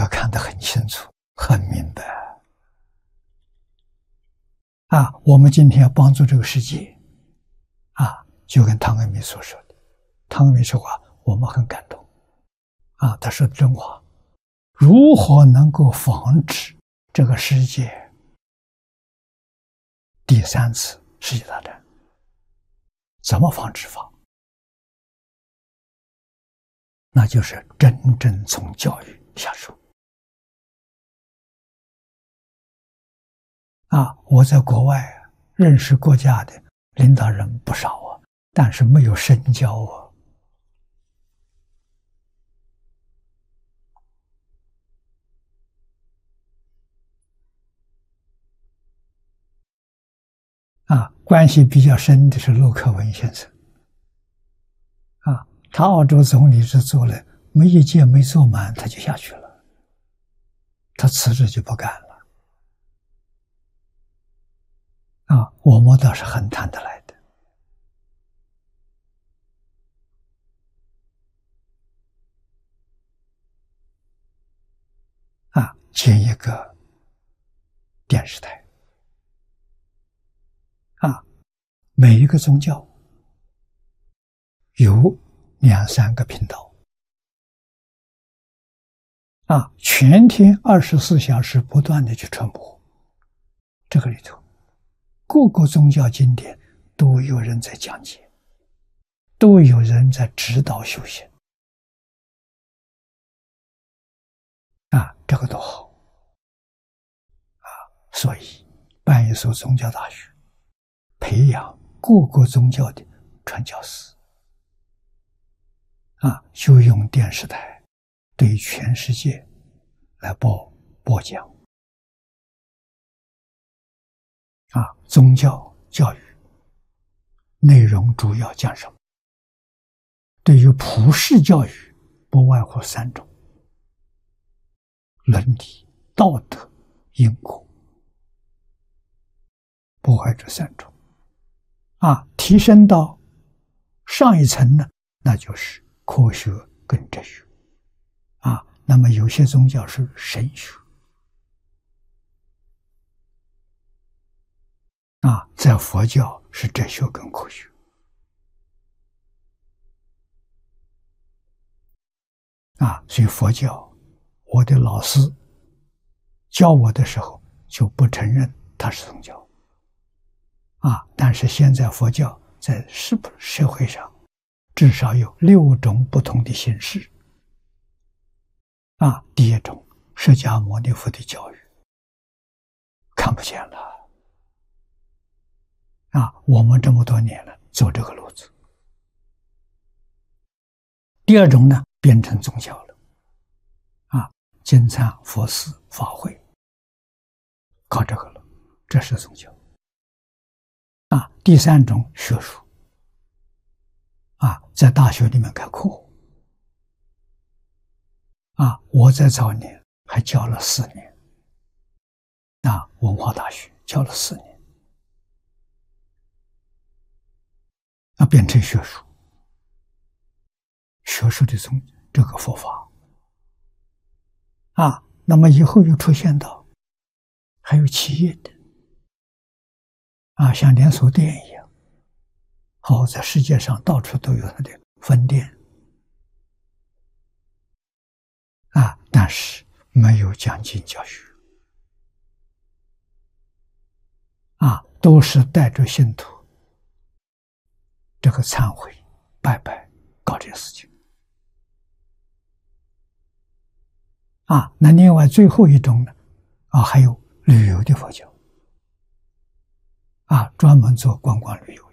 要看得很清楚、很明白。我们今天要帮助这个世界，就跟汤恩美所说的，汤恩美说话我们很感动，他说的真话。如何能够防止这个世界第3次世界大战？怎么防止法？那就是真正从教育下手。我在国外认识国家的领导人不少但是没有深交关系比较深的是陆克文先生他澳洲总理是做了没一届没做满他就下去了，他辞职就不干了我们倒是很谈得来的建一个电视台每一个宗教有2、3个频道全天24小时不断的去传播，这个里头各个宗教经典都有人在讲解，都有人在指导修行这个多好所以办一所宗教大学，培养各个宗教的传教士就用电视台对全世界来播讲宗教教育内容主要讲什么？对于普世教育不外乎3种：伦理、道德、因果，不外这3种提升到上一层呢，那就是科学跟哲学那么有些宗教是神学在佛教是哲学跟科学所以佛教我的老师教我的时候就不承认它是宗教但是现在佛教在社会上至少有6种不同的形式第一种，释迦牟尼佛的教育看不见了我们这么多年了走这个路子。第2种呢，变成宗教了经忏、佛事、法会搞这个了，这是宗教第3种学术在大学里面开课我在早年还教了4年文化大学教了4年变成学术的这个佛法那么以后又出现到还有企业的像连锁店一样在世界上到处都有它的分店但是没有讲经教学都是带着信徒这个忏悔拜拜搞这个事情那另外最后一种呢还有旅游的佛教专门做观光旅游